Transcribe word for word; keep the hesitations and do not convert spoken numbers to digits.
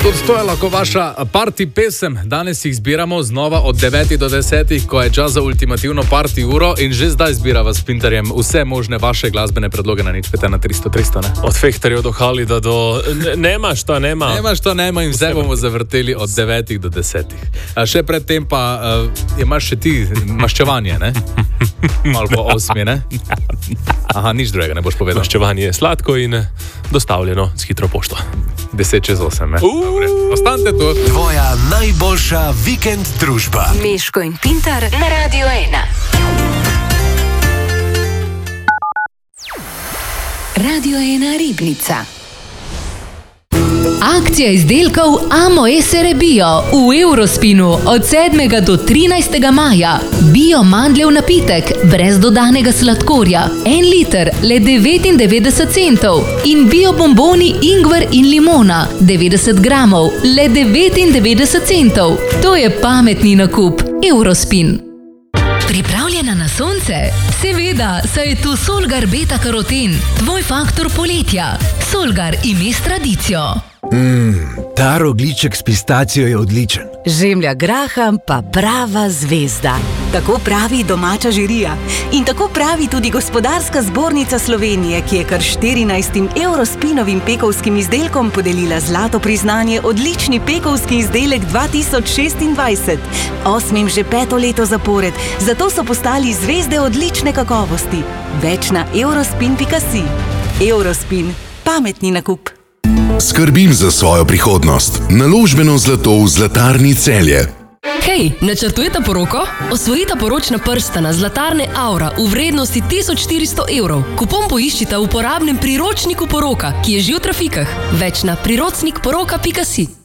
Tudi to je lahko vaša party pesem. Danes jih zbiramo znova od devetih do desetih, ko je čas za ultimativno party uro in že zdaj zbirava s Pinterjem vse možne vaše glasbene predloge na nič pet ena tristo tristo. Ne? Od Fehterjev do Halida do... Nema šta, nema. Nema šta, nema in vse bomo zavrteli od devetih do desetih. A še predtem pa uh, imaš še ti maščevanje, ne? Malo po osmi, ne? Aha, nič drugega ne boš povedal. Maščevanje je sladko in dostavljeno s hitro pošto. Deset čez osem, ne? Dobre, ostanite tu. Tvoja najboljša vikend družba. Meško in Pintar na Radio ena. Radio ena Ribnica. Akcija izdelkov Amoesere Bio v Eurospinu od sedmega do trinajstega maja. Bio mandljev napitek brez dodanega sladkorja. En liter, le devetindevetdeset centov. In bio bomboni ingver in limona, devetdeset gramov, le devetindevetdeset centov. To je pametni nakup. Eurospin. Pripravljena na sonce? Seveda, saj je tu Solgar Beta Karoten, tvoj faktor poletja. Solgar ime s tradicijo. Mmm, ta rogljiček s pistacijo je odličen. Žemlja graham pa prava zvezda. Tako pravi domača žirija. In tako pravi tudi Gospodarska zbornica Slovenije, ki je kar štirinajstim Eurospinovim pekovskim izdelkom podelila zlato priznanje odlični pekovski izdelek dva tisoč šestindvajset. Osmim že peto leto zapored, zato so postali zvezde odlične kakovosti. Več na eurospin pika si. Eurospin. Pametni nakup. Skrbim za svojo prihodnost. Naložbeno zlato v Zlatarni Celje. Hej, načrtujete poroko? Osvojite poročna prstana Zlatarne Aura v vrednosti tisoč štiristo evrov. Kupon poiščite v uporabnem priročniku poroka, ki je že v trafikah. Več na priročnik poroka pika si.